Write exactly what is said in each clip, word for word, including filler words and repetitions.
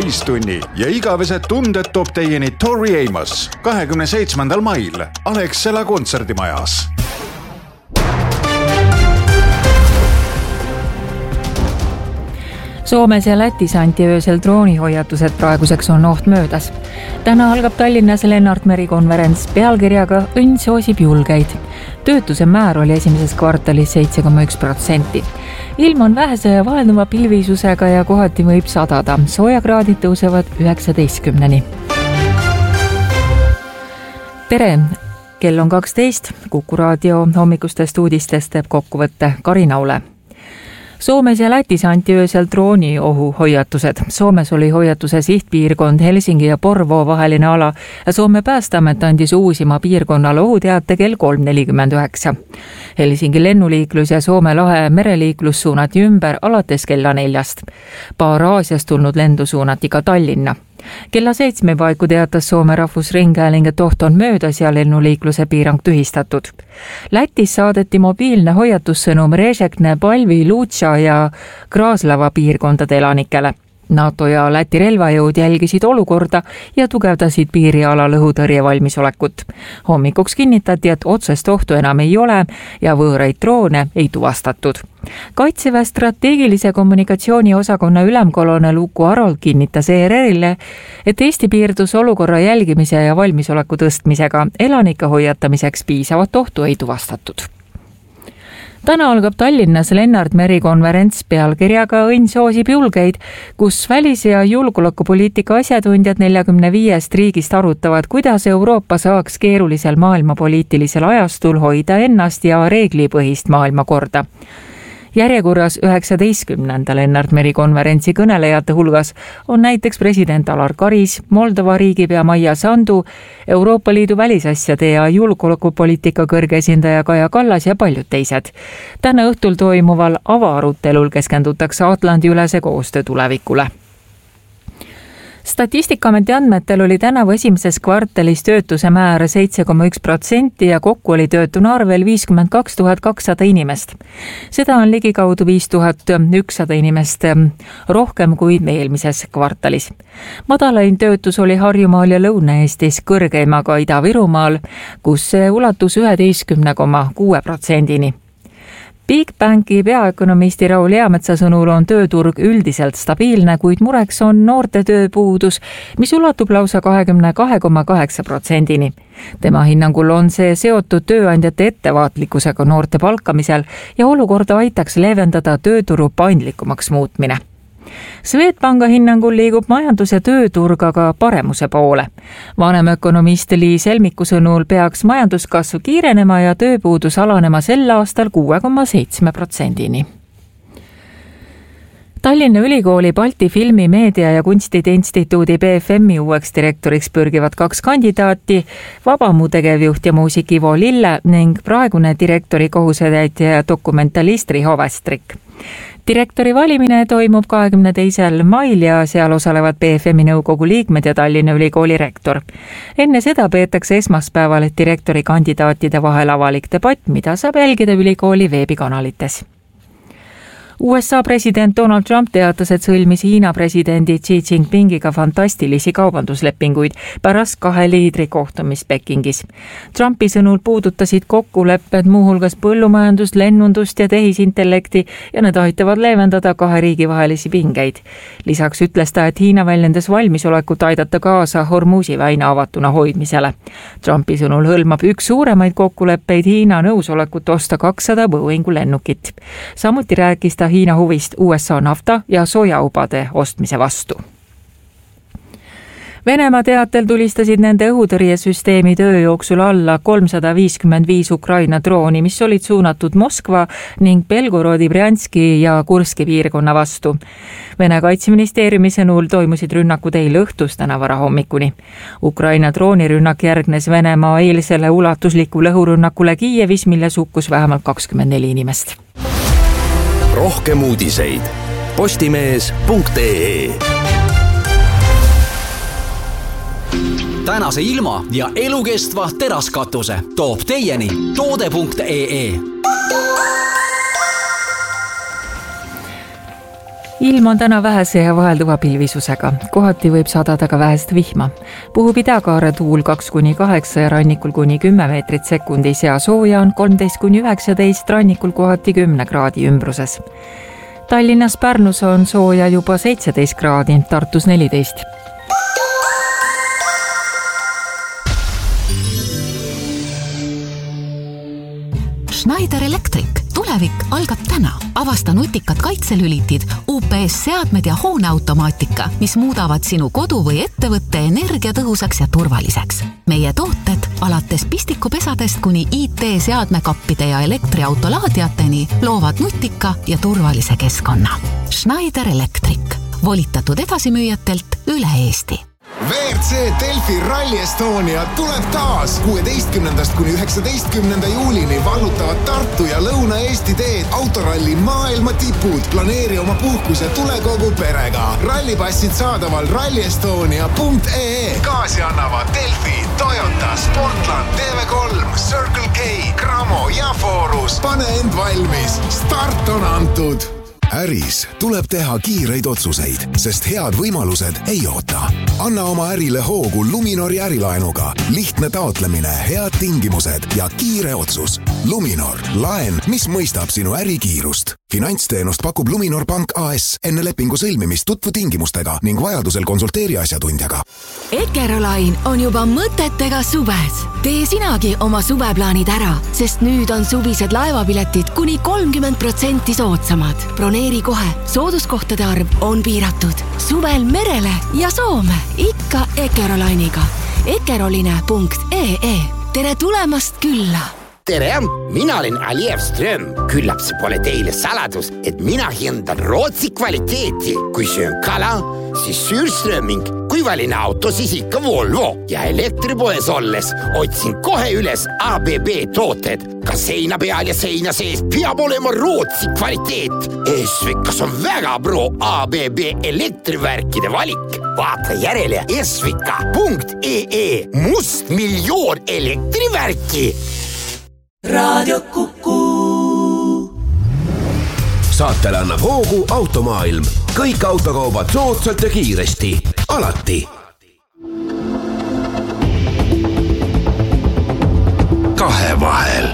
täistunni ja igavesed tunded toob teieni Tori Amos kahekümne seitsmendal mail Alexela kontserdimajas. Soomes ja Lätis anti öösel droonihoiatused, praeguseks on oht möödas. Täna algab Tallinnas Lennart Meri konverents pealkirjaga Õnn soosib julgeid. Töötuse määr oli esimeses kvartalis seitse koma üks protsenti. Ilm on vähese ja vahelduva pilvisusega ja kohati võib sadada. Soojakraadid tõusevad üheksateistkümneni. Tere! Kell on kaksteist. Kuku raadio hommikustest uudistest teeb kokkuvõtte Karina Ule. Soomes ja Lätis anti öösel drooni ohu hoiatused. Soomes oli hoiatuse sihtpiirkond Helsingi ja Porvoo vaheline ala ja Soome päästeamet andis uusima piirkonnale ohuteate kell kolm nelikümmend üheksa. Helsingi lennuliiklus ja Soome lahe mereliiklus suunati ümber alates kella neljast. Paar Aasiast tulnud lendu suunati ka Tallinna. Kella seitsme paiku teatas Soome rahvusringhääling, et oht on möödas ja lennuliikluse piirang tühistatud. Lätis saadeti mobiilne hoiatussõnum Režekne, Palvi, Luutša ja Kraaslava piirkondade elanikele. NATO ja Läti relvajõud jälgisid olukorda ja tugevdasid piiriala õhutõrje valmisolekut. Hommikuks kinnitati, et otsest ohtu enam ei ole ja võõraid droone ei tuvastatud. Kaitseväe strateegilise kommunikatsiooni osakonna ülemkolonel Uku Arold kinnitas E R R-ile, et Eesti piirdus olukorra jälgimise ja valmisoleku tõstmisega. Elanike hoiatamiseks piisavat ohtu ei tuvastatud. Täna algab Tallinnas Lennart Meri konverents pealkirjaga Õnn soosib julgeid, kus välis- ja julgeolekupoliitika asjatundjad neljakümne viiest riigist arutavad, kuidas Euroopa saaks keerulisel maailmapoliitilisel ajastul hoida ennast ja reeglipõhist maailmakorda. Järjekorras üheksateistkümnenda Lennart Meri konverentsi kõnelejate hulgas on näiteks president Alar Karis, Moldova riigipea Maia Sandu, Euroopa Liidu välisasjade ja julgeolekupoliitika kõrge esindaja Kaja Kallas ja paljud teised. Täna õhtul toimuval avaarutelul keskendutakse Atlandi-ülese koostöö tulevikule. Statistikaameti andmetel oli tänavu esimeses kvartalis töötuse määr seitse koma üks protsenti ja kokku oli töötuna arvel viiskümmend kaks tuhat kakssada inimest. Seda on ligikaudu viis tuhat ükssada inimest rohkem kui eelmises kvartalis. Madalain töötus oli Harjumaal ja Lõuna-Eestis, kõrgeimaga Ida-Virumaal, kus see ulatus üheteistkümne koma kuue protsendini. Bigbanki peaökonomisti Raul Eametsa sõnul on tööturg üldiselt stabiilne, kuid mureks on noorte tööpuudus, mis ulatub lausa kahekümne kahe koma kaheksa protsendini. Tema hinnangul on see seotud tööandjate ettevaatlikkusega noorte palkamisel ja olukorda aitaks leevendada tööturu paindlikumaks muutmine. Swedbanka hinnangul liigub majandus- ja tööturg aga paremuse poole. Vanem ökonomist Liis Helmiku sõnul peaks majanduskasv kiirenema ja tööpuudus alanema sel aastal kuue koma seitsme protsendini. Tallinna Ülikooli Balti filmi, meedia ja kunstide instituudi B F M-i uueks direktoriks pürgivad kaks kandidaati, Vabamu tegevjuht ja muusik Ivo Lille ning praegune direktori kohusetäitja ja dokumentalist Riho Västrik. Direktori valimine toimub kahekümne teisel mail ja seal osalevad B F M-i nõukogu liikmed ja Tallinna Ülikooli rektor. Enne seda peetakse esmaspäeval direktori kandidaatide vahel avalik debatt, mida saab jälgida ülikooli veebikanalites. U S A president Donald Trump teatas, et sõlmis Hiina presidendi Xi Jinpingiga fantastilisi kaubanduslepinguid pärast kahe liidri kohtumist Pekingis. Trumpi sõnul puudutasid kokkulepped muuhulgas põllumajandust, lennundust ja tehisintellekti ja need aitavad leevendada kahe riigi vahelisi pingeid. Lisaks ütles ta, et Hiina väljendas valmisolekut aidata kaasa Hormuzi väina avatuna hoidmisele. Trumpi sõnul hõlmab üks suuremaid kokkuleppeid Hiina nõusolekut osta kakssada Boeingu lennukit. Samuti rääkis ta Hiina huvist U S A nafta ja sojaubade ostmise vastu. Venemaa teatel tulistasid nende õhutõrjesüsteemi töö jooksul alla kolmsada viiskümmend viis Ukraina drooni, mis olid suunatud Moskva ning Belgorodi, Brjanski ja Kurski piirkonna vastu. Vene kaitseministeeriumi sõnul toimusid rünnakud eile õhtus täna varahommikuni. Ukraina droonirünnak järgnes Venemaa eilsele ulatuslikule õhurünnakule Kiievis, milles hukkus vähemalt kakskümmend neli inimest. Rohkem uudiseid postimees punkt ee. Tänase ilma ja elukestva teraskatuse toob teieni toode punkt ee. Ilm on täna vähese ja vahelduva pilvisusega. Kohati võib sadada ka vähest vihma. Puhub idakaare tuul kaks kuni kaheksa ja rannikul kuni kümme meetrit sekundis ja sooja on kolmteist kuni üheksateist, rannikul kohati kümne kraadi ümbruses. Tallinnas Pärnus on sooja juba seitseteist kraadi, Tartus neliteist. Schneider Electric. Tulevik algab täna. Avasta nutikad kaitselülitid, U P S-seadmed ja hooneautomaatika, mis muudavad sinu kodu või ettevõtte energiatõhusaks ja turvaliseks. Meie tooted alates pistikupesadest kuni I T-seadmekappide ja elektriautolaadiateni loovad nutika ja turvalise keskkonna. Schneider Electric. Volitatud edasimüüjatelt üle Eesti. V R C Delfi Rally Estonia tuleb taas kuueteistkümnendast kuni üheksateistkümnenda juulini vallutavad Tartu ja Lõuna-Eesti teed autoralli maailma tipud. Planeeri oma puhkus ja tule kogu perega. Rallipassid saadaval rallyestonia punkt ee ee. Kaasi annavad Delfi, Toyota, Sportland, T V kolm, Circle K, Cramo ja Forus. Pane end valmis. Start on antud. Äris tuleb teha kiireid otsuseid, sest head võimalused ei oota. Anna oma ärile hoogu Luminori ärilaenuga. Lihtne taotlemine, head tingimused ja kiire otsus. Luminor. Laen, mis mõistab sinu ärikiirust. Finantsteenust pakub Luminor Pank A S. Enne lepingu sõlmimist tutvu tingimustega ning vajadusel konsulteeri asjatundjaga. Ekerolain on juba mõtetega suves. Tee sinagi oma suveplaanid ära, sest nüüd on suvised laevapiletid kuni kolmkümmend protsenti soodsamad. Broneeri kohe. Sooduskohtade arv on piiratud. Suvel merele ja Soome. Ikka Ekerolainiga. ekeroline punkt ee ee. Tere tulemast külla! Tere, mina olen Aliev Ström. Küllap see pole teile saladus, et mina hindan Rootsi kvaliteeti. Kui söön kala, siis Sürströming. Kui valin auto, siis ikka Volvo. Ja elektripoes olles otsin kohe üles A B B tooted. Ka seina peal ja seina sees peab olema Rootsi kvaliteet. Esvikas on väga pro A B B elektrivärkide valik. Vaata järele esvika punkt ee ee. Must miljoon elektrivärki. Radio Kuku. Saatele annab hoogu Automaailm. Kõik autokaubad soodsalt ja kiiresti. Alati. Kahe vahel.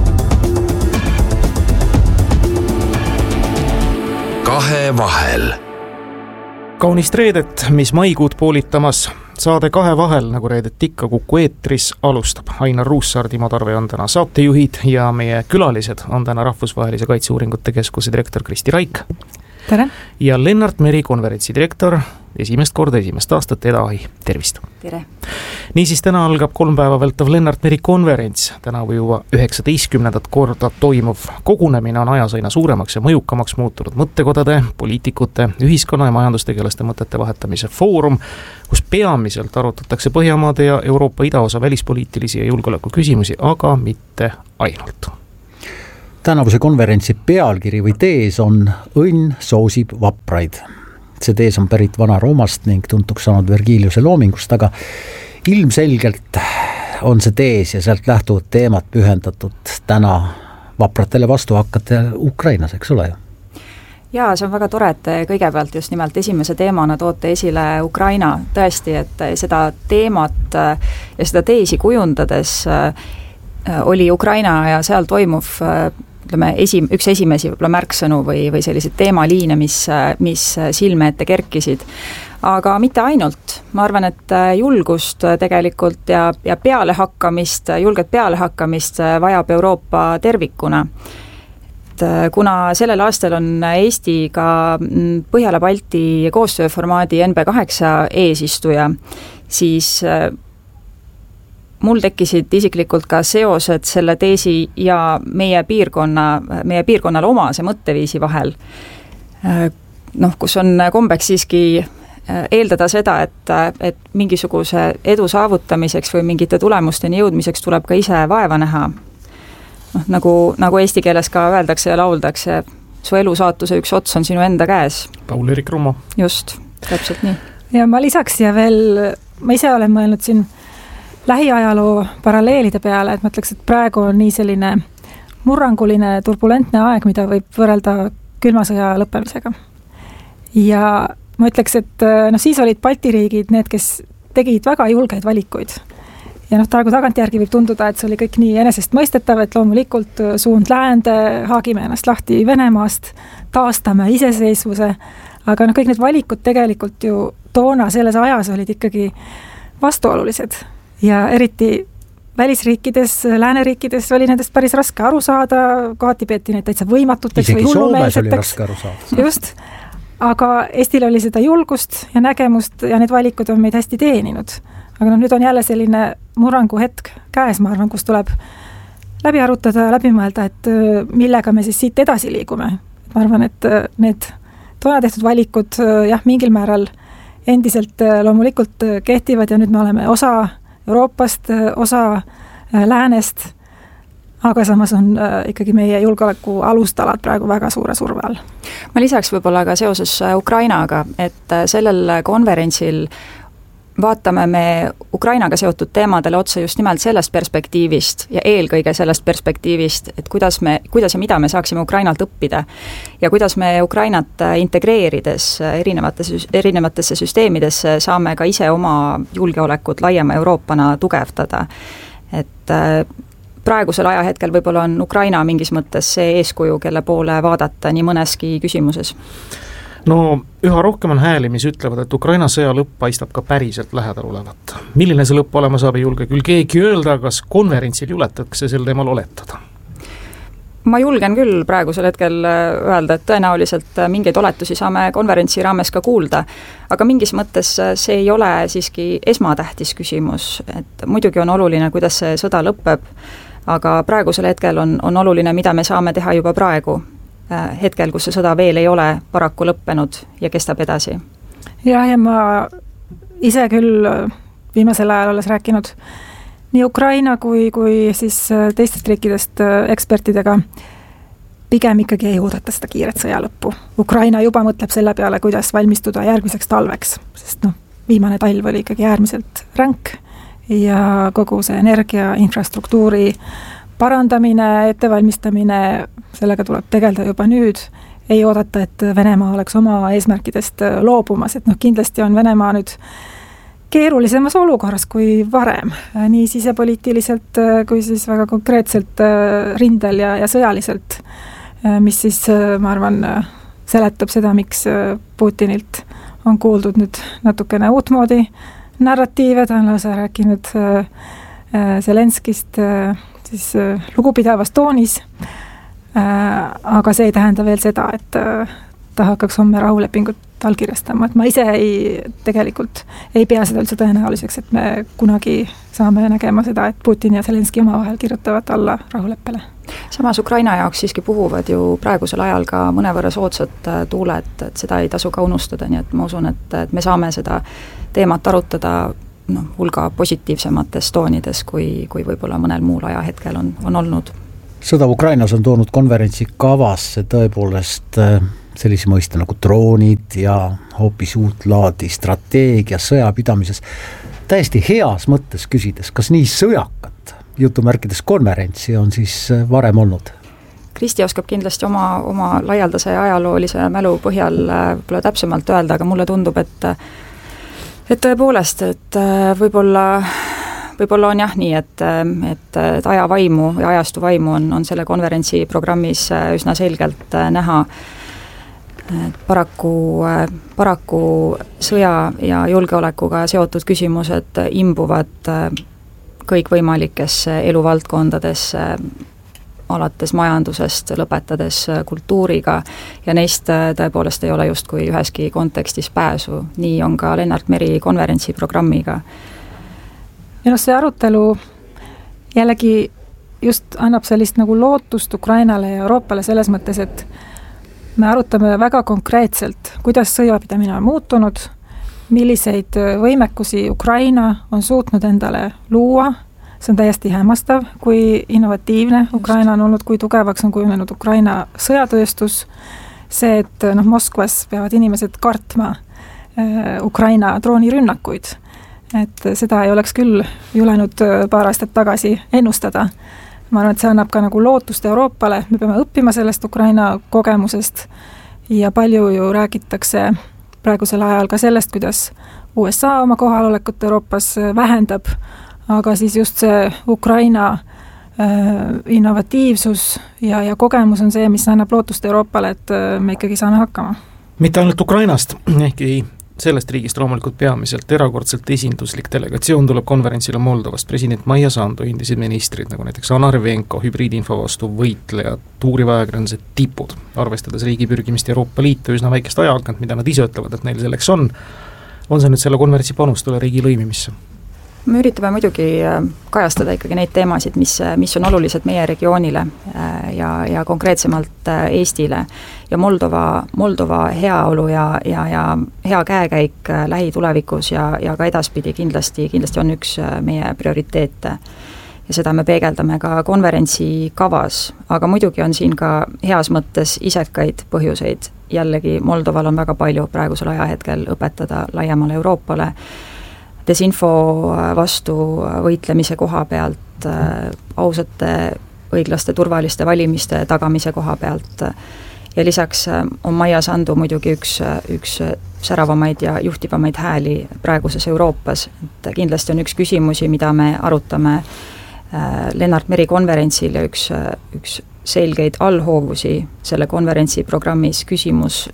Kahe vahel. Kaunist reedet, mis maikuud poolitamas. Saade Kahe vahel, nagu reedet ikka Kuku eetris, alustab. Ainar Ruussaar, Timo Tarve on täna saatejuhid ja meie külalised on täna Rahvusvahelise Kaitseuuringute Keskuse direktor Kristi Raik. Tere! Ja Lennart Meri konverentsi direktor, esimest korda, esimest aastat Eda Ahi. Tervist! Tere! Niisiis täna algab kolm päeva vältav Lennart Meri konverents. Täna või juba üheksateistkümnendat korda toimuv kogunemine on ajas aina suuremaks ja mõjukamaks muutunud mõttekodade, poliitikute, ühiskonna ja majandustegelaste mõtete vahetamise foorum, kus peamiselt arutatakse Põhjamaade ja Euroopa idaosa välispoliitilisi ja julgeoleku küsimusi, aga mitte ainult. Tänavuse konverentsi pealkiri või tees on Õnn soosib vapraid. See tees on pärit Vana-Roomast ning tuntuks saanud Vergiliuse loomingust, aga ilmselgelt on see tees ja sealt lähtuvad teemad pühendatud täna vapratele vastuhakkajatele Ukrainas, eks ole ju? Jaa, see on väga tore, et kõigepealt just nimelt esimese teemana toote esile Ukraina. Tõesti, et seda teemat ja seda teesi kujundades oli Ukraina ja seal toimuv ütleme, esi, üks esimesi võib-olla märksõnu või, või selliseid teemaliine, mis, mis silme ette kerkisid. Aga mitte ainult. Ma arvan, et julgust tegelikult ja, ja pealehakkamist, julget pealehakkamist vajab Euroopa tervikuna. Et kuna sellel aastal on Eesti ka Põhjala-Balti koostööformaadi N B kaheksa eesistuja, siis mul tekkisid isiklikult ka seosed selle teesi ja meie piirkonna, meie piirkonnal omase mõtteviisi vahel. Noh, kus on kombeks siiski eeldada seda, et, et mingisuguse edu saavutamiseks või mingite tulemusteni jõudmiseks tuleb ka ise vaeva näha. Noh, nagu, nagu eesti keeles ka öeldakse ja lauldakse, su elu saatuse üks ots on sinu enda käes. Paul-Erik Rummo. Just, täpselt nii. Ja ma lisaks ja veel, ma ise olen mõelnud siin lähiajaloo paralleelide peale, et ma ütleks, et praegu on nii selline murranguline, turbulentne aeg, mida võib võrrelda külma sõja lõppemisega. ja ma ütleks, et noh, siis olid Balti riigid need, kes tegid väga julgeid valikuid. Ja noh, praegu tagantjärgi võib tunduda, et see oli kõik nii enesestmõistetav, et loomulikult suund läände, haagime ennast lahti Venemaast, taastame iseseisvuse, aga noh, kõik need valikud tegelikult ju toona selles ajas olid ikkagi vastuolulised ja eriti välisriikides, lääneriikides oli nendest päris raske aru saada, kohati peeti neid täitsa võimatuteks isegi või hullumeelseteks. Soomes oli raske aru saada. Just, aga Eestil oli seda julgust ja nägemust ja need valikud on meid hästi teeninud. Aga no nüüd on jälle selline murrangu hetk käes, ma arvan, kus tuleb läbi arutada, läbi mõelda, et millega me siis siit edasi liigume. Ma arvan, et need toona tehtud valikud jah, mingil määral endiselt loomulikult kehtivad ja nüüd me oleme osa Euroopast, osa läänest, aga samas on ikkagi meie julgeoleku alustalad praegu väga suure surve all. Ma lisaks võib-olla ka seoses Ukrainaga, et sellel konverentsil vaatame me Ukrainaga seotud teemadele otsa just nimelt sellest perspektiivist ja eelkõige sellest perspektiivist, et kuidas, me, kuidas ja mida me saaksime Ukrainalt õppida ja kuidas me Ukrainat integreerides erinevatesse, erinevatesse süsteemidesse saame ka ise oma julgeolekut laiema Euroopana tugevdada. Et praegusel ajahetkel võib-olla on Ukraina mingis mõttes see eeskuju, kelle poole vaadata nii mõneski küsimuses. No üha rohkem on hääli, mis ütlevad, et Ukraina sõja lõpp paistab ka päriselt lähedal olevat. Milline see lõpp olema saab, ei julge küll keegi öelda, kas konverentsil juletakse sel teemal oletada? Ma julgen küll praegusel hetkel öelda, et tõenäoliselt mingeid oletusi saame konverentsi raames ka kuulda, aga mingis mõttes see ei ole siiski esmatähtis küsimus, et muidugi on oluline, kuidas see sõda lõpeb, aga praegusel hetkel on, on oluline, mida me saame teha juba praegu, hetkel, kus see sõda veel ei ole paraku lõppenud ja kestab edasi. Ja, ja ma ise küll viimasel ajal olles rääkinud nii Ukraina kui, kui siis teistest riikidest ekspertidega, pigem ikkagi ei oodata seda kiiret sõja lõppu. Ukraina juba mõtleb selle peale, kuidas valmistuda järgmiseks talveks, sest noh, viimane talv oli ikkagi äärmiselt ränk ja kogu see energia, infrastruktuuri parandamine, ettevalmistamine, sellega tuleb tegeleda juba nüüd, ei oodata, et Venemaa oleks oma eesmärkidest loobumas, et noh, kindlasti on Venemaa nüüd keerulisemas olukorras kui varem, nii sisepoliitiliselt kui siis väga konkreetselt rindel ja, ja sõjaliselt, mis siis, ma arvan, seletab seda, miks Putinilt on kuuldud nüüd natukene uutmoodi narratiive, ta on lausa rääkinud Zelenskist siis lugupidavas toonis, aga see ei tähenda veel seda, et ta hakkaks homme rahulepingut allkirjastama, et ma ise ei, tegelikult ei pea seda üldse tõenäoliseks, et me kunagi saame nägema seda, et Putin ja Zelenski omavahel kirjutavad alla rahuleppele. Samas Ukraina jaoks siiski puhuvad ju praegusel ajal ka mõnevõrra soodsad tuuled, et seda ei tasu ka unustada, nii et ma usun, et, et me saame seda teemat arutada no, hulga positiivsemates toonides, kui, kui võib-olla mõnel muul ajahetkel on, on olnud. Sõda Ukrainas on toonud konverentsi kavasse tõepoolest sellise mõiste nagu droonid ja hoopis uut laadi strateegia sõjapidamises. Täiesti heas mõttes küsides, kas nii sõjakat jutumärkides konverentsi on siis varem olnud? Kristi oskab kindlasti oma, oma laialdase ajaloolise mälu põhjal võib-olla täpsemalt öelda, aga mulle tundub, et et tõepoolest, et võib-olla, võib-olla on jah nii, et, et, et ajavaimu ja ajastu vaimu on, on selle konverentsi programmis üsna selgelt näha. Paraku, paraku sõja ja julgeolekuga seotud küsimused imbuvad kõikvõimalikesse eluvaldkondadesse, alates majandusest, lõpetades kultuuriga ja neist tõepoolest ei ole justkui üheski kontekstis pääsu. Nii on ka Lennart Meri konverentsi programmiga. Ja no see arutelu jällegi just annab sellist nagu lootust Ukrainale ja Euroopale selles mõttes, et me arutame väga konkreetselt, kuidas sõjapidamine on muutunud, milliseid võimekusi Ukraina on suutnud endale luua. See on täiesti hämmastav, kui innovatiivne Ukraina on olnud, kui tugevaks on kujunenud Ukraina sõjatööstus. See, et noh, Moskvas peavad inimesed kartma äh, Ukraina droonirünnakuid. Et seda ei oleks küll julenud paar aastat tagasi ennustada. Ma arvan, et see annab ka nagu lootust Euroopale, me peame õppima sellest Ukraina kogemusest ja palju ju räägitakse praegusel ajal ka sellest, kuidas U S A oma kohalolekut Euroopas vähendab, aga siis just see Ukraina innovatiivsus ja, ja kogemus on see, mis annab lootust Euroopale, et me ikkagi saame hakkama. Mitte ainult Ukrainast, ehkki sellest riigist loomulikult peamiselt erakordselt esinduslik delegatsioon tuleb konverentsile Moldovast. President Maia Sandu, endised ministrid, nagu näiteks Ana Arvenko, hübriidinfo vastu võitlejad, uurivajakirjandused tipud, arvestades riigi pürgimist Euroopa Liitu üsna väikest ajaakent, mida nad ise ütlevad, et neil selleks on, on see nüüd selle konverentsi panust üle riigi lõimimisse? Me üritame muidugi kajastada ikkagi neid teemasid, mis, mis on olulised meie regioonile ja, ja konkreetsemalt Eestile ja Moldova, Moldova heaolu ja, ja, ja hea käekäik lähitulevikus ja, ja ka edaspidi kindlasti, kindlasti on üks meie prioriteete. Ja seda me peegeldame ka konverentsi kavas, aga muidugi on siin ka heas mõttes isekaid põhjuseid. Jällegi Moldoval on väga palju praegusel ajahetkel õpetada laiemale Euroopale, desinfo vastu võitlemise koha pealt, ausate, õiglaste, turvaliste valimiste tagamise koha pealt ja lisaks on Maia Sandu muidugi üks, üks säravamaid ja juhtivamaid hääli praeguses Euroopas. Et kindlasti on üks küsimusi, mida me arutame Lennart Meri konverentsil ja üks, üks selgeid allhoovusi selle konverentsi programmis küsimus,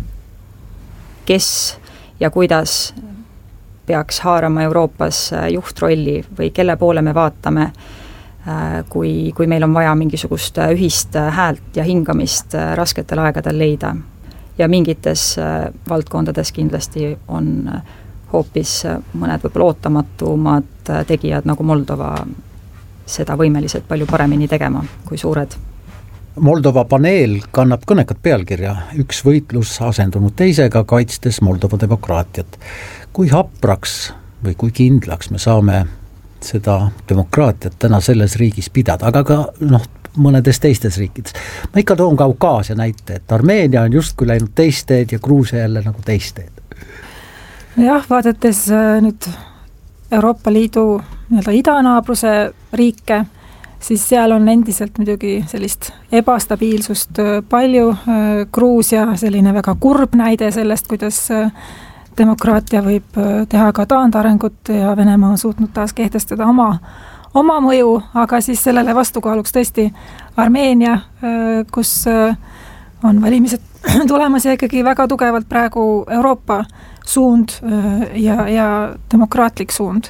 kes ja kuidas peaks haarama Euroopas juhtrolli või kelle poole me vaatame, kui, kui meil on vaja mingisugust ühist häält ja hingamist rasketel aegadel leida. Ja mingites valdkondades kindlasti on hoopis mõned võib-olla ootamatumad tegijad nagu Moldova seda võimelised palju paremini tegema kui suured. Moldova paneel kannab kõnekat pealkirja üks võitlus asendunud teisega, kaitstes Moldova demokraatiat. Kui hapraks või kui kindlaks me saame seda demokraatiat täna selles riigis pidada, aga ka noh, mõnedes teistes riikides. Ma ikka toon Kaukaasia näite, et Armeenia on justkui läinud teist teed ja Gruusia jälle nagu teist teed. Jah, vaadates nüüd Euroopa Liidu nii-öelda idanaabruse riike, siis seal on endiselt muidugi sellist ebastabiilsust palju. Gruusia selline väga kurb näide sellest, kuidas demokraatia võib teha ka taandarengut ja Venemaa on suutnud taas kehtestada oma, oma mõju, aga siis sellele vastukaaluks tõesti Armeenia, kus on valimised tulemas ja ikkagi väga tugevalt praegu Euroopa suund ja, ja demokraatlik suund.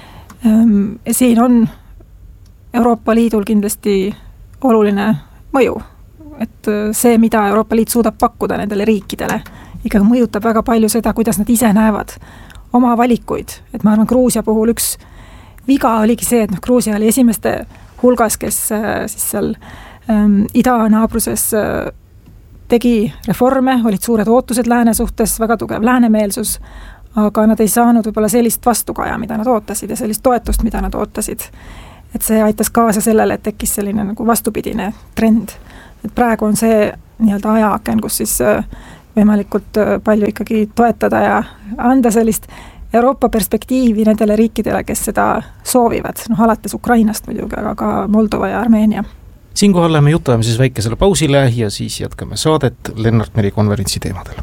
Siin on Euroopa Liidul kindlasti oluline mõju, et see, mida Euroopa Liit suudab pakkuda nendele riikidele, ikkagi mõjutab väga palju seda, kuidas nad ise näevad oma valikuid. Et ma arvan, Gruusia puhul üks viga oligi see, et noh, Gruusia oli esimeste hulgas, kes siis seal ähm, idanaabruses äh, tegi reforme, olid suured ootused lääne suhtes, väga tugev läänemeelsus, aga nad ei saanud võib-olla sellist vastukaja, mida nad ootasid ja sellist toetust, mida nad ootasid. Et see aitas kaasa sellele, et tekkis selline nagu vastupidine trend. Et praegu on see nii-öelda ajaaken, kus siis võimalikult palju ikkagi toetada ja anda sellist Euroopa perspektiivi nendele riikidele, kes seda soovivad. Noh, alates Ukrainast muidugi, aga ka Moldova ja Armeenia. Siinkohal läheme jutujame siis väikesele pausile ja siis jätkame saadet Lennart Meri konverentsi teemadel.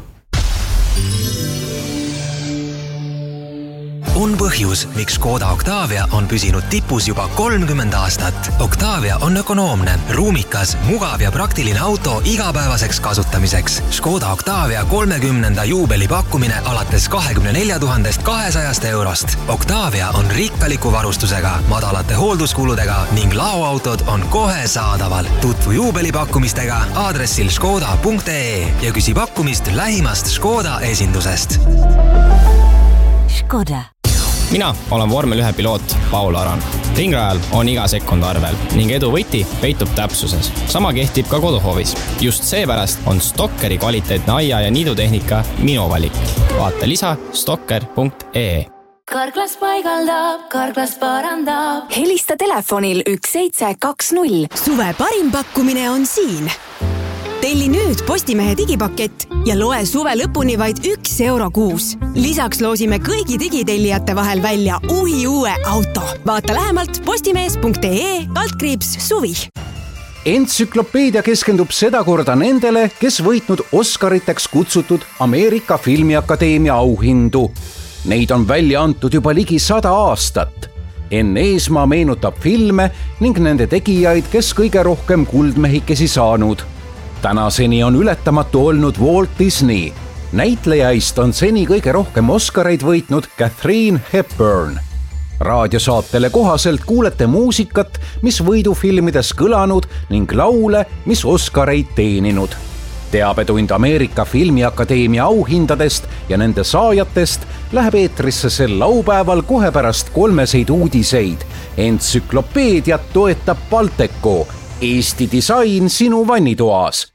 On põhjus, miks Škoda Octavia on püsinud tipus juba kolmkümmend aastat. Octavia on ökonoomne, ruumikas, mugav ja praktiline auto igapäevaseks kasutamiseks. Škoda Octavia kolmekümnenda juubeli pakkumine alates kahekümne nelja tuhandest kahesajast eurost. Octavia on rikkaliku varustusega, madalate hoolduskuludega ning laoautod on kohe saadaval. Tutvu juubelipakkumistega aadressil škoda punkt ee ja küsi pakkumist lähimast Škoda esindusest. Škoda. Mina olen vormel ühe piloot Paul Aran. Ringrajal on iga sekund arvel ning edu võti peitub täpsuses. Sama kehtib ka koduhoovis. Just seepärast on Stokkeri kvaliteetne aia- ja niidutehnika minu valik. Vaata lisa stokker punkt ee. Karklas paigaldab, Karklas parandab. Helista telefonil üks seitse kaks null. Suve parim pakkumine on siin. Telli nüüd Postimehe digipakett ja loe suve lõpuni vaid üks euro kuus. Lisaks loosime kõigi digitellijate vahel välja uhi uue auto. Vaata lähemalt postimees punkt ee, altkriips suvi. Entsüklopeedia keskendub sedakorda nendele, kes võitnud Oscariteks kutsutud Ameerika Filmiakadeemia auhindu. Neid on välja antud juba ligi sada aastat. Enn Eesmaa meenutab filme ning nende tegijaid, kes kõige rohkem kuldmehikesi saanud. Tänaseni on ületamatu olnud Walt Disney. Näitlejaist on seni kõige rohkem Oscareid võitnud Katharine Hepburn. Raadiosaatele kohaselt kuulete muusikat, mis võidufilmides kõlanud ning laule, mis Oscareid teeninud. Teabetund Ameerika Filmiakadeemia auhindadest ja nende saajatest läheb eetrisse sel laupäeval kohe pärast kolmeseid uudiseid. Entsüklopeediat toetab Balteco, Eesti disain sinu vannitoas.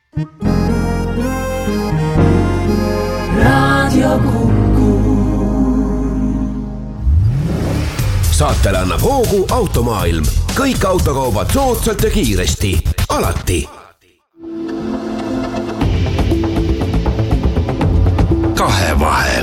Radio Kuku. Saatele annab hoogu Automaailm. Kõik autokaubad soodsalt ja kiiresti. Alati. Kahe vahel.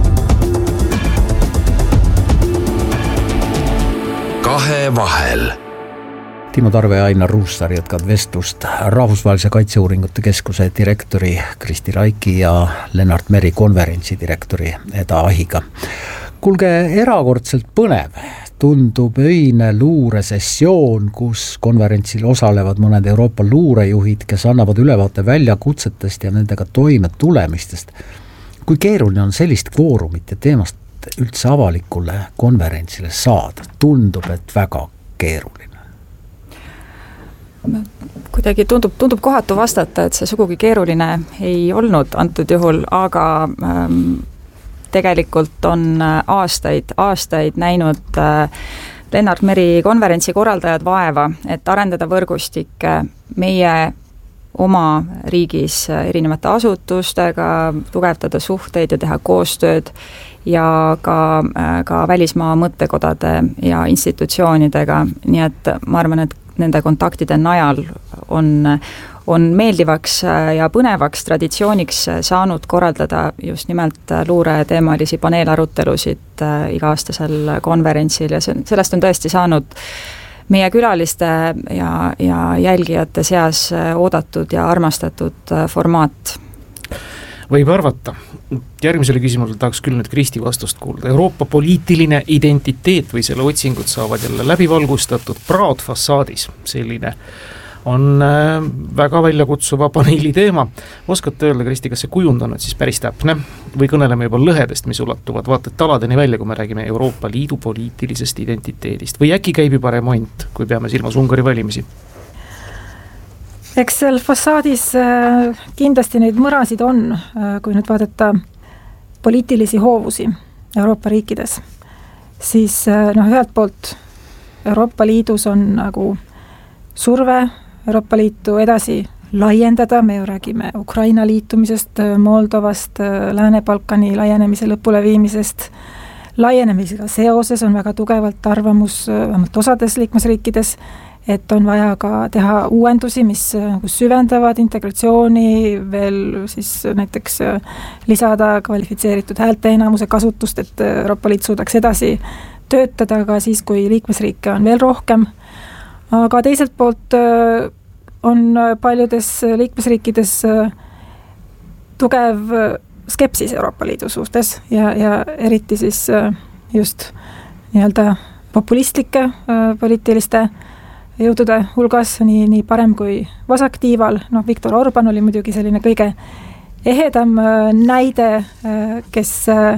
Kahe vahel. Timo Tarve ja Ainar Ruussaar jätkavad vestlust Rahvusvahelise Kaitseuuringute Keskuse direktori Kristi Raiki ja Lennart Meri konverentsi direktori Eda Ahiga. Kuulge, erakordselt põnev tundub öine luuresessioon, kus konverentsil osalevad mõned Euroopa luurejuhid, kes annavad ülevaate väljakutsetest ja nendega toime tulemistest. Kui keeruline on sellist kvoorumit ja teemast üldse avalikule konverentsile saada? Tundub, et väga keeruline. Kuidagi tundub, tundub kohatu vastata, et see sugugi keeruline ei olnud antud juhul, aga ähm, tegelikult on aastaid, aastaid näinud äh, Lennart Meri konverentsi korraldajad vaeva, et arendada võrgustikke meie oma riigis erinevate asutustega, tugevdada suhteid ja teha koostööd ja ka, ka välismaa mõttekodade ja institutsioonidega, nii et ma arvan, et nende kontaktide najal on, on meeldivaks ja põnevaks traditsiooniks saanud korraldada just nimelt luureteemalisi paneelarutelusid iga-aastasel konverentsil ja sellest on tõesti saanud meie külaliste ja, ja jälgijate seas oodatud ja armastatud formaat. Võib arvata. Järgmisele küsimusele tahaks küll nüüd Kristi vastust kuulda. Euroopa poliitiline identiteet või selle otsingud saavad jälle läbivalgustatud praadfassaadis. Selline on väga väljakutsuva paneeli teema. Oskate öelda, Kristi, kas see kujund on siis päris täpne või kõneleme juba lõhedest, mis ulatuvad vaata taladeni välja, kui me räägime Euroopa Liidu poliitilisest identiteedist või äkki käib juba remont, kui peame silmas Ungari valimisi? Eks seal fassaadis kindlasti neid mõrasid on, kui nüüd vaadata poliitilisi hoovusi Euroopa riikides, siis noh, ühelt poolt Euroopa Liidus on nagu surve Euroopa Liitu edasi laiendada, me ju räägime Ukraina liitumisest, Moldovast, Lääne-Balkani laienemise lõpuleviimisest, laienemisega seoses on väga tugevalt arvamus vähemalt osades liikmesriikides, et on vaja ka teha uuendusi, mis süvendavad integratsiooni, veel siis näiteks lisada kvalifitseeritud häälteenamuse kasutust, et Euroopa Liit suudaks edasi töötada ka siis, kui liikmesriike on veel rohkem. Aga teiselt poolt on paljudes liikmesriikides tugev skepsis Euroopa Liidu suhtes ja, ja eriti siis just nii-öelda populistlike poliitiliste jõudude hulgas, nii, nii parem kui vasaktiival. No, Viktor Orban oli muidugi selline kõige ehedam näide, kes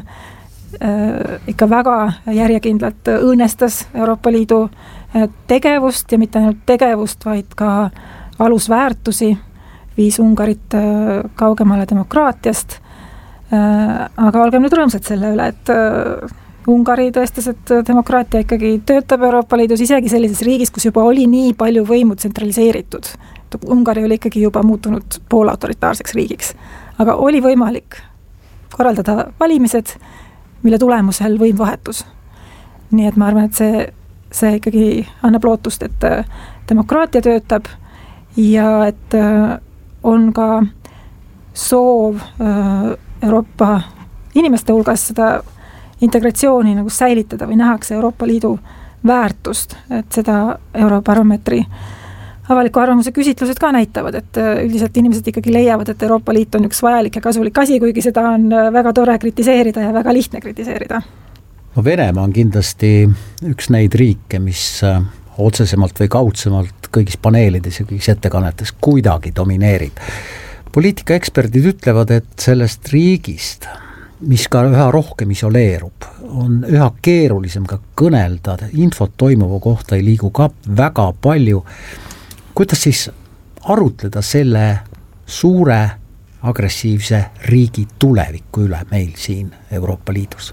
ikka väga järjekindlalt õõnestas Euroopa Liidu tegevust ja mitte ainult tegevust, vaid ka alusväärtusi, viis Ungarit kaugemale demokraatiast. Aga olgem nüüd rõõmsad selle üle, et Ungari tõestas, et demokraatia ikkagi töötab Euroopa Liidus isegi sellises riigis, kus juba oli nii palju võimu tsentraliseeritud. Ungari oli ikkagi juba muutunud poolautoritaarseks riigiks. Aga oli võimalik korraldada valimised, mille tulemusel võim vahetus. Nii et ma arvan, et see, see ikkagi annab lootust, et demokraatia töötab ja et on ka soov Euroopa inimeste hulgas seda integratsiooni nagu säilitada või nähakse Euroopa Liidu väärtust, et seda Eurobaromeetri avaliku arvamuse küsitlused ka näitavad, et üldiselt inimesed ikkagi leiavad, et Euroopa Liit on üks vajalik ja kasulik asi, kuigi seda on väga tore kritiseerida ja väga lihtne kritiseerida. No Venemaa on kindlasti üks neid riike, mis otsesemalt või kaudsemalt kõigis paneelides ja kõigis ettekannetes kuidagi domineerib. Poliitikaeksperdid ütlevad, et sellest riigist, mis ka üha rohkem isoleerub, on üha keerulisem ka kõnelda, infot toimuva kohta ei liigu ka väga palju. Kuidas siis arutleda selle suure agressiivse riigi tuleviku üle meil siin Euroopa Liidus?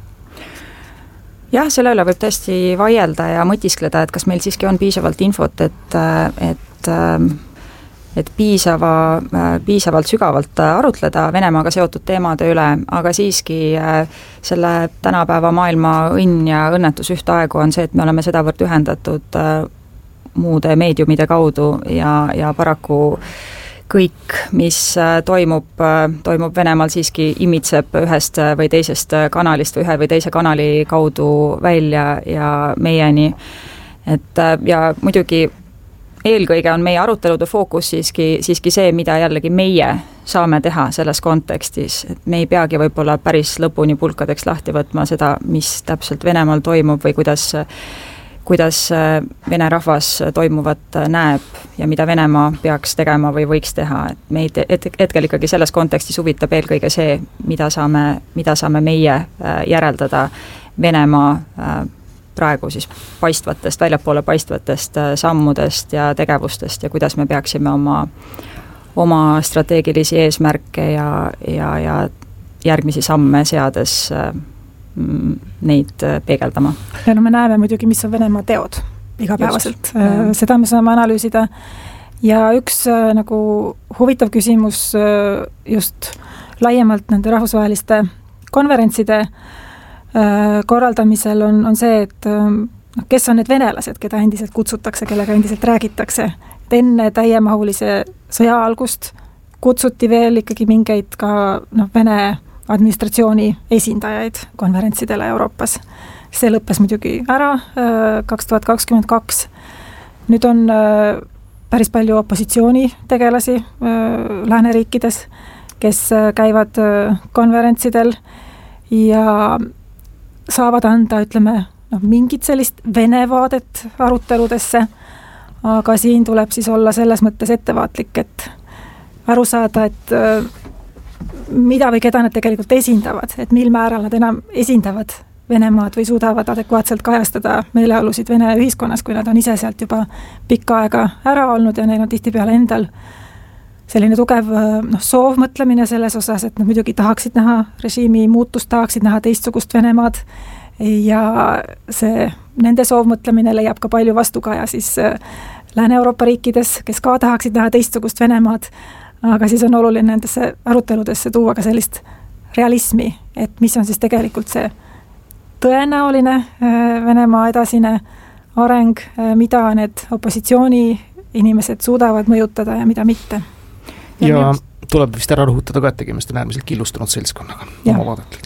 Jah, selle üle võib tõesti vaielda ja mõtiskleda, et kas meil siiski on piisavalt infot, et, et, et piisava, piisavalt sügavalt arutleda Venemaaga seotud teemade üle, aga siiski selle tänapäeva maailma õnn ja õnnetus ühtaegu on see, et me oleme sedavõrd ühendatud muude meediumide kaudu ja, ja paraku kõik, mis toimub, toimub Venemaal siiski imitseb ühest või teisest kanalist või ühe või teise kanali kaudu välja ja meieni. Et ja muidugi eelkõige on meie arutelude fookus siiski, siiski see, mida jällegi meie saame teha selles kontekstis, et me ei peagi võib-olla päris lõpuni pulkadeks lahti võtma seda, mis täpselt Venemaal toimub või kuidas kuidas Vene rahvas toimuvat näeb ja mida Venemaa peaks tegema või võiks teha. Et meid hetkel ikkagi selles kontekstis huvitab eelkõige see, mida saame, mida saame meie järeldada Venemaa praegu siis paistvatest, väljapoole paistvatest sammudest ja tegevustest ja kuidas me peaksime oma, oma strateegilisi eesmärke ja, ja, ja järgmisi samme seades neid peegeldama. Ja no me näeme muidugi, mis on Venemaa teod igapäevaselt. Seda me saame analüüsida. Ja üks nagu huvitav küsimus just laiemalt nende rahvusvaheliste konverentside korraldamisel on, on see, et kes on need venelased, keda endiselt kutsutakse, kellega endiselt räägitakse. Et enne täiemahulise sõja algust kutsuti veel ikkagi mingeid ka no, Vene administratsiooni esindajaid konverentsidele Euroopas. See lõppes muidugi ära kaks tuhat kakskümmend kaks. Nüüd on päris palju opositsiooni tegelasi lääneriikides, kes käivad konverentsidel ja saavad anda, ütleme, no, mingit sellist vene vaadet aruteludesse, aga siin tuleb siis olla selles mõttes ettevaatlik, et aru saada, et mida või keda nad tegelikult esindavad, et mil määral nad enam esindavad Venemaad või suudavad adekvaatselt kajastada meeleolusid Vene ühiskonnas, kui nad on ise sealt juba pikka aega ära olnud ja neil on tihtipeale endal selline tugev no, soovmõtlemine selles osas, et nad muidugi tahaksid näha režiimi muutust, tahaksid näha teistsugust Venemaad ja see nende soovmõtlemine leiab ka palju vastukaja siis Lääne-Euroopa riikides, kes ka tahaksid näha teistsugust Venemaad, aga siis on oluline nendesse aruteludesse tuua ka sellist realismi, et mis on siis tegelikult see tõenäoline Venemaa edasine areng, mida need opositsiooni inimesed suudavad mõjutada ja mida mitte. Ja, ja nüüd... tuleb vist ära rõhutada ka, et tegemist on äärmiselt killustunud seltskonnaga oma vaadetelt.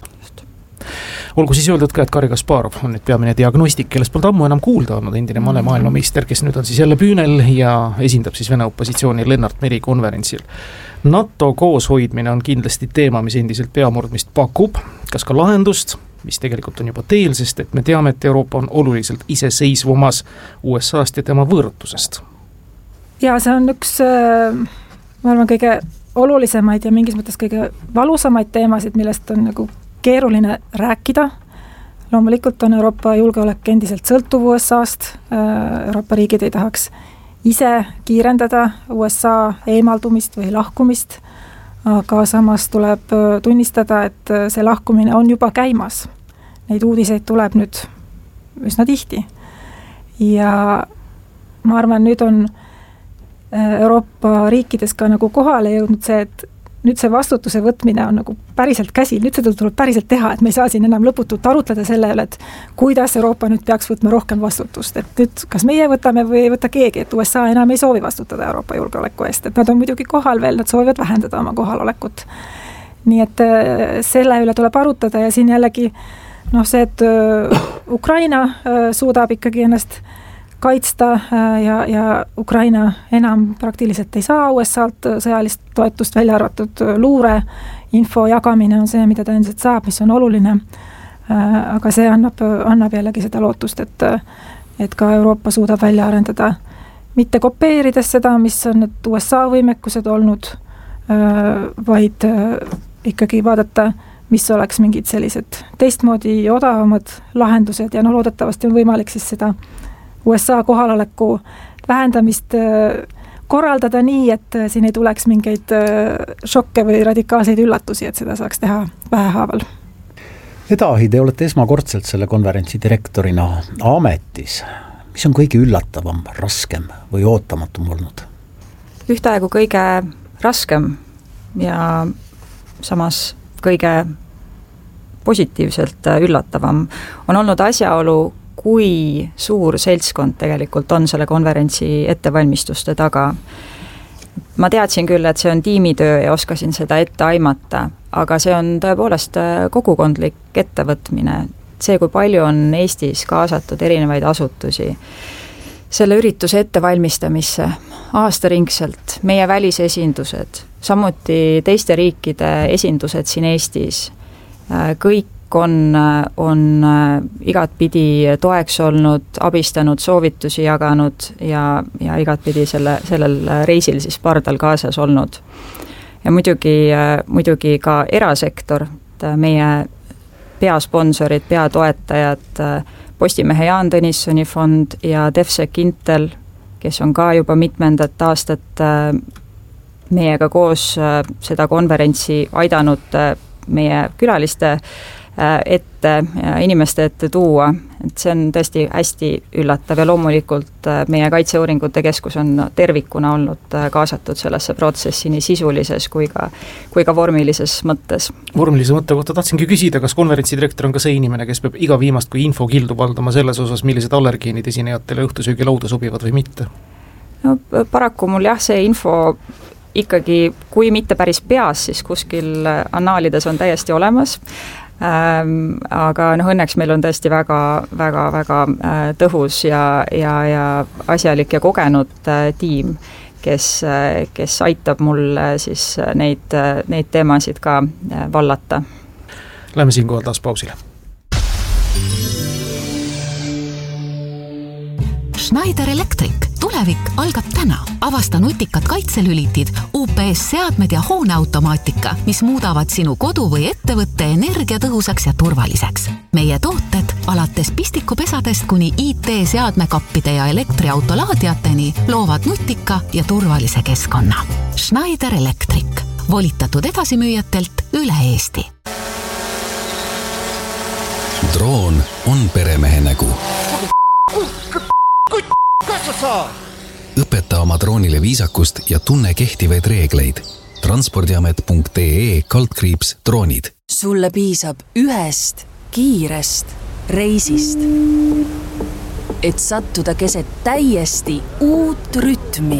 Olgu siis öeldud ka, et Garri Kasparov on nüüd peamine diagnostik, kellest pole ammu enam kuulda olnud, endine mane maailmameister, kes nüüd on siis jälle püünel ja esindab siis Vene opositsiooni Lennart Meri konverentsil. NATO kooshoidmine on kindlasti teema, mis endiselt peamurdmist pakub, kas ka lahendust, mis tegelikult on juba teel, sest et me teame, et Euroopa on oluliselt iseseisvumas U S A-st ja tema võõrutusest. Ja see on üks, ma arvan, kõige olulisemaid ja mingis mõttes kõige valusamaid teemasid, millest on nagu keeruline rääkida. Loomulikult on Euroopa julgeolek endiselt sõltuv U S A-st. Euroopa riigid ei tahaks ise kiirendada U S A eemaldumist või lahkumist, aga samas tuleb tunnistada, et see lahkumine on juba käimas. Neid uudiseid tuleb nüüd üsna tihti. Ja ma arvan, nüüd on Euroopa riikides ka nagu kohale jõudnud see, et nüüd see vastutuse võtmine on nagu päriselt käsil, nüüd seda tuleb päriselt teha, et me ei saa siin enam lõputult arutleda selle üle, et kuidas Euroopa nüüd peaks võtma rohkem vastutust, et nüüd kas meie võtame või ei võta keegi, et U S A enam ei soovi vastutada Euroopa julgeoleku eest, et nad on muidugi kohal veel, nad soovivad vähendada oma kohalolekut. Nii et selle üle tuleb arutada ja siin jällegi noh, see, et Ukraina suudab ikkagi ennast kaitsta ja, ja Ukraina enam praktiliselt ei saa U S A-lt sõjalist toetust, välja arvatud luure, info jagamine on see, mida ta endiselt saab, mis on oluline, aga see annab, annab jällegi seda lootust, et, et ka Euroopa suudab välja arendada, mitte kopeerides seda, mis on need U S A võimekused olnud, vaid ikkagi vaadata, mis oleks mingid sellised teistmoodi odavamad lahendused ja no loodetavasti on võimalik siis seda U S A kohaloleku vähendamist korraldada nii, et siin ei tuleks mingeid šokke või radikaalseid üllatusi, et seda saaks teha vähehaaval. Edahi, te olete esmakordselt selle konverentsi direktorina ametis. Mis on kõige üllatavam, raskem või ootamatum olnud? Ühtaegu kõige raskem ja samas kõige positiivselt üllatavam on olnud asjaolu, kui suur seltskond tegelikult on selle konverentsi ettevalmistuste taga. Ma teadsin küll, et see on tiimitöö ja oskasin seda ette aimata, aga see on tõepoolest kogukondlik ettevõtmine. See, kui palju on Eestis kaasatud erinevaid asutusi selle ürituse ettevalmistamisse aastaringselt, meie välisesindused, samuti teiste riikide esindused siin Eestis. Kõik on, on igatpidi toeks olnud, abistanud, soovitusi jaganud ja, ja igatpidi selle, sellel reisil siis pardal kaasas olnud. Ja muidugi, muidugi ka erasektor, meie peasponsorid, peatoetajad, Postimehe Jaan Tõnissoni fond ja DevSec Intel, kes on ka juba mitmendat aastat meiega koos seda konverentsi aidanud meie külaliste ette, inimeste ette tuua. Et see on tõesti hästi üllatav ja loomulikult meie Kaitseuuringute Keskus on tervikuna olnud kaasatud sellesse protsessi nii sisulises kui ka, kui ka vormilises mõttes. Vormilise mõtte kohta tahtsingi küsida, kas konverentsi direktor on ka see inimene, kes peab iga viimast kui info kildu valdama selles osas, millised allergeenid esinejatele õhtusöögi lauda sobivad või mitte? No, paraku mul jah, see info ikkagi, kui mitte päris peas, siis kuskil annaalides on täiesti olemas. Ähm, aga noh, õnneks meil on tõesti väga, väga, väga äh, tõhus ja, ja, ja asjalik ja kogenud äh, tiim, kes, äh, kes aitab mul äh, siis neid, äh, neid teemasid ka äh, vallata. Lähme siinkohal taas pausile. Schneider Electric. Tulevik algab täna. Avasta nutikad kaitselülitid, U P S-seadmed ja hooneautomaatika, mis muudavad sinu kodu või ettevõtte energiatõhusaks ja turvaliseks. Meie tooted alates pistikupesadest kuni I T-seadmekappide ja elektriautolaadiateni loovad nutika ja turvalise keskkonna. Schneider Electric. Volitatud edasimüüjatelt üle Eesti. Droon on peremehe nägu. Õpeta oma droonile viisakust ja tunne kehtivaid reegleid. transpordiamet punkt ee kaldkriips droonid. Sulle piisab ühest kiirest reisist, et sattuda keset täiesti uut rütmi.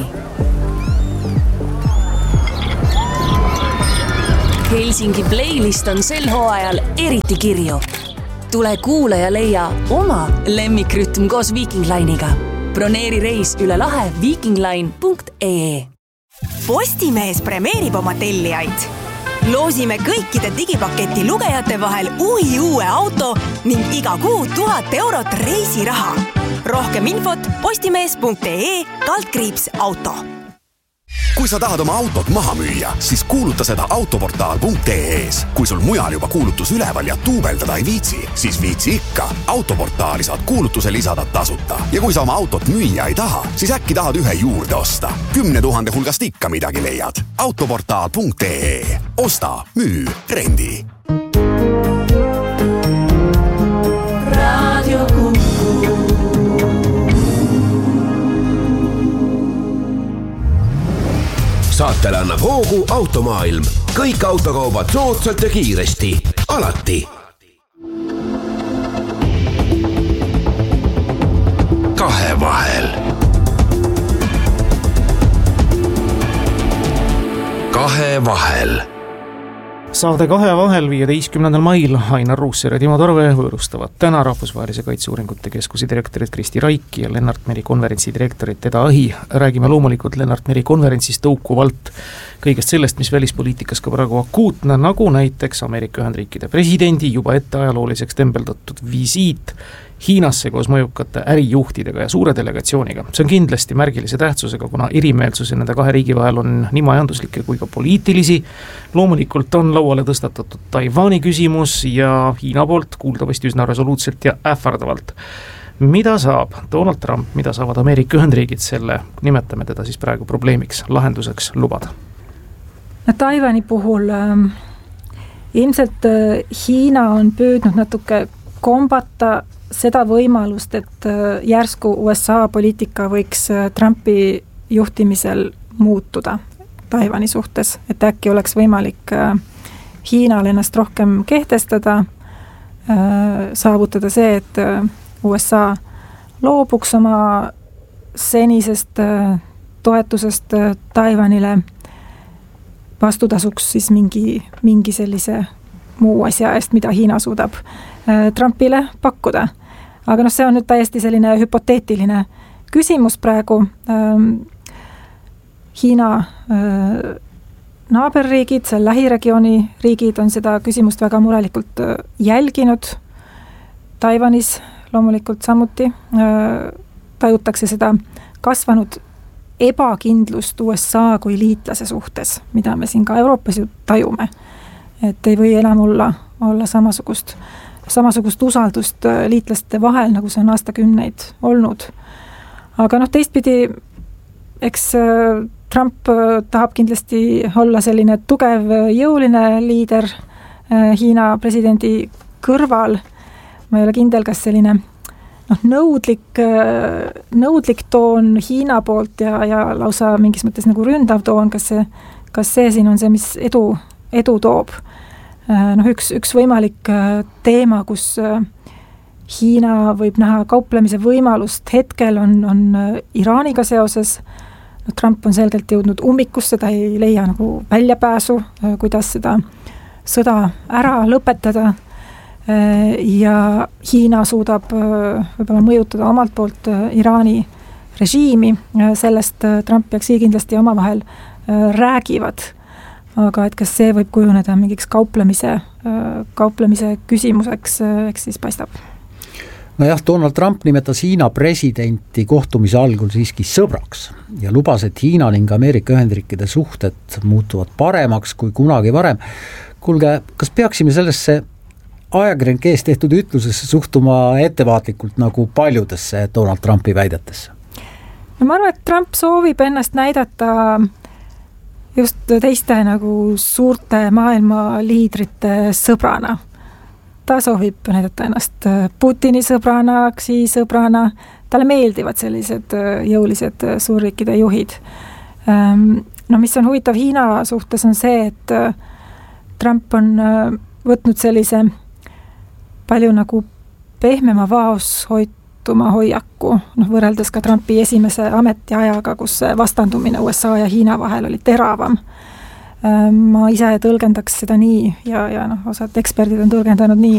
Helsingi playlist on sel hooajal eriti kirju. Tule kuule ja leia oma lemmikrütm koos Viking Line'iga. Broneeri reis üle lahe vikingline punkt ee. Postimees premeerib oma tellijaid. Loosime kõikide digipaketi lugejate vahel uhi uue auto ning iga kuu tuhat eurot reisiraha. Rohkem infot postimees punkt ee kaldkriips auto. Kui sa tahad oma autot maha müüa, siis kuuluta seda autoportaal punkt ee-s. Kui sul mujal juba kuulutus üleval ja tuubeldada ei viitsi, siis viitsi ikka. Autoportaali saad kuulutuse lisada tasuta. Ja kui sa oma autot müüa ei taha, siis äkki tahad ühe juurde osta. Kümne tuhande hulgast ikka midagi leiad. autoportaal punkt ee. Osta, müü, rendi. Radio Kuku. Saatele annab hoogu Automaailm. Kõik autokaubad soodsalt ja kiiresti. Alati. Kahe vahel. Kahe vahel. Saade kahe vahel viieteistkümnendal mail Ainar Ruussaar ja Timo Tarve võõrustavad täna Rahvusvahelise Kaitseuuringute Keskuse direktorit Kristi Raiki ja Lennart Meri konverentsi direktorit Eda Ahi. Räägime loomulikult Lennart Meri konverentsist tõukuvalt kõigest sellest, mis välispoliitikas ka praegu akuutne, nagu näiteks Ameerika Ühendriikide presidendi juba ette ajalooliseks tembeldatud visiit Hiinasse koos mõjukate ärijuhtidega ja suure delegatsiooniga. See on kindlasti märgilise tähtsusega, kuna erimeelsusi nende kahe riigi vahel on nii majanduslikke kui ka poliitilisi. Loomulikult on lauale tõstatatud Taiwani küsimus ja Hiina poolt kuuldavasti üsna resoluutselt ja ähvardavalt. Mida saab Donald Trump, mida saavad Ameerika Ühendriigid selle, nimetame teda siis praegu probleemiks, lahenduseks lubada? No, Taiwani puhul äh, ilmselt äh, Hiina on püüdnud natuke kombata seda võimalust, et järsku U S A poliitika võiks Trumpi juhtimisel muutuda Taiwani suhtes, et äkki oleks võimalik Hiinal ennast rohkem kehtestada, saavutada see, et U S A loobuks oma senisest toetusest Taiwanile, vastutasuks siis mingi, mingi sellise muu asja eest, mida Hiina suudab Trumpile pakkuda. Aga noh, see on nüüd täiesti selline hüpoteetiline küsimus praegu. Hiina naaberriigid, seal lähiregiooni riigid on seda küsimust väga murelikult jälginud. Taiwanis loomulikult samuti tajutakse seda kasvanud ebakindlust U S A kui liitlase suhtes, mida me siin ka Euroopas ju tajume. Et ei või enam olla, olla samasugust samasugust usaldust liitlaste vahel, nagu see on aastakümneid olnud. Aga noh, teistpidi, eks Trump tahab kindlasti olla selline tugev, jõuline liider Hiina presidendi kõrval. Ma ei ole kindel, kas selline noh, nõudlik, nõudlik toon Hiina poolt ja, ja lausa mingis mõttes nagu ründav toon, kas see, kas see siin on see, mis edu, edu toob. Noh, üks, üks võimalik teema, kus Hiina võib näha kauplemise võimalust hetkel on, on Iraaniga seoses. No, Trump on selgelt jõudnud ummikusse, ta ei leia nagu väljapääsu, kuidas seda sõda ära lõpetada. Ja Hiina suudab võib-olla mõjutada omalt poolt Iraani režiimi, sellest Trump ja Xi kindlasti omavahel räägivad. Aga et kas see võib kujuneda mingiks kauplemise, kauplemise küsimuseks, eks siis paistab. No jah, Donald Trump nimetas Hiina presidenti kohtumise algul siiski sõbraks ja lubas, et Hiina ning Ameerika Ühendriikide suhted muutuvad paremaks kui kunagi varem. Kuulge, kas peaksime sellesse ajakirjanike ees tehtud ütlusesse suhtuma ettevaatlikult nagu paljudesse Donald Trumpi väidetesse? No ma arvan, et Trump soovib ennast näidata just teiste nagu suurte maailma liidrite sõbrana. Ta soovib näidata ennast Putini sõbrana, Xi sõbrana. Talle meeldivad sellised jõulised suurriikide juhid. No mis on huvitav Hiina suhtes on see, et Trump on võtnud sellise palju nagu pehmema vaoshoituma hoiaku, noh, võrreldes ka Trumpi esimese ametiajaga, kus vastandumine U S A ja Hiina vahel oli teravam. Ma ise tõlgendaks seda nii ja, ja noh, osad eksperdid on tõlgendanud nii,